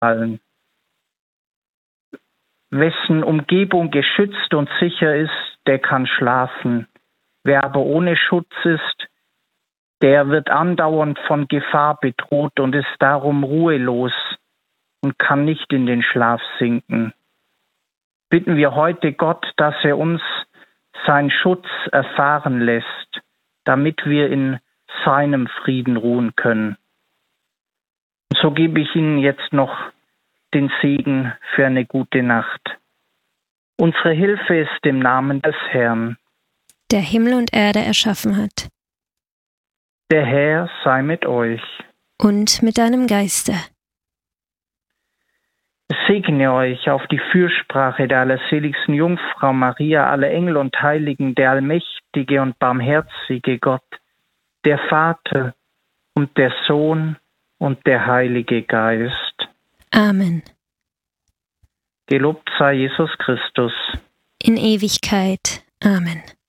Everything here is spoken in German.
fallen. Wessen Umgebung geschützt und sicher ist, der kann schlafen. Wer aber ohne Schutz ist, der wird andauernd von Gefahr bedroht und ist darum ruhelos und kann nicht in den Schlaf sinken. Bitten wir heute Gott, dass er uns seinen Schutz erfahren lässt, damit wir in seinem Frieden ruhen können. Und so gebe ich Ihnen jetzt noch den Segen für eine gute Nacht. Unsere Hilfe ist im Namen des Herrn, der Himmel und Erde erschaffen hat. Der Herr sei mit euch. Und mit deinem Geiste. Es segne euch auf die Fürsprache der allerseligsten Jungfrau Maria, alle Engel und Heiligen, der allmächtige und barmherzige Gott, der Vater und der Sohn und der Heilige Geist. Amen. Gelobt sei Jesus Christus. In Ewigkeit. Amen.